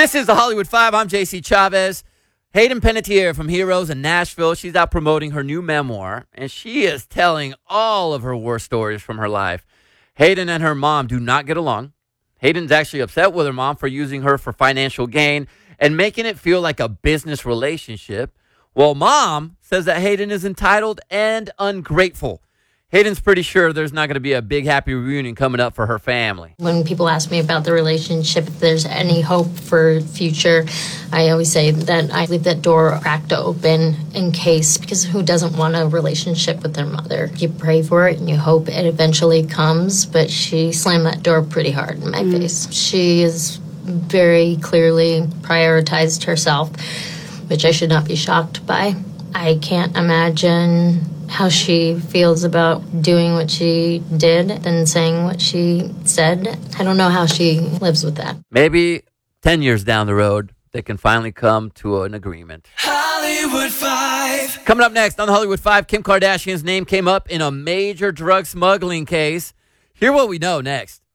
This is the Hollywood Five. I'm JC Chavez. Hayden Panettiere from Heroes in Nashville. She's out promoting her new memoir, and she is telling all of her war stories from her life. Hayden and her mom do not get along. Hayden's actually upset with her mom for using her for financial gain and making it feel like a business relationship. Well, mom says that Hayden is entitled and ungrateful. Hayden's pretty sure there's not going to be a big happy reunion coming up for her family. When people ask me about the relationship, if there's any hope for future, I always say that I leave that door cracked open in case, because who doesn't want a relationship with their mother? You pray for it and you hope it eventually comes, but she slammed that door pretty hard in my face. She is very clearly prioritized herself, which I should not be shocked by. I can't imagine how she feels about doing what she did and saying what she said. I don't know how she lives with that. Maybe 10 years down the road, they can finally come to an agreement. Hollywood Five. Coming up next on the Hollywood Five, Kim Kardashian's name came up in a major drug smuggling case. Hear what we know next.